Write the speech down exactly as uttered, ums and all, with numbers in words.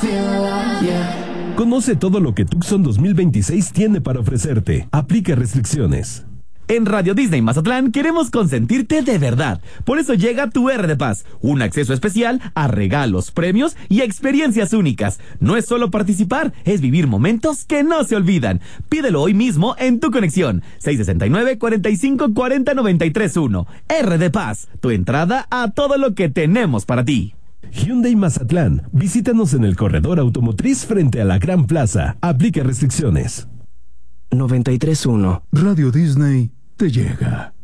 Conoce todo lo que Tucson dos mil veintiséis tiene para ofrecerte. Aplica restricciones. En Radio Disney Mazatlán queremos consentirte de verdad. Por eso llega tu R de Paz, un acceso especial a regalos, premios y experiencias únicas. No es solo participar, es vivir momentos que no se olvidan. Pídelo hoy mismo en tu conexión. seis sesenta y nueve, cuarenta y cinco, cuarenta, noventa y tres uno. R de Paz, tu entrada a todo lo que tenemos para ti. Hyundai Mazatlán. Visítanos en el corredor automotriz frente a la Gran Plaza. Aplica restricciones. noventa y tres uno. Radio Disney te llega.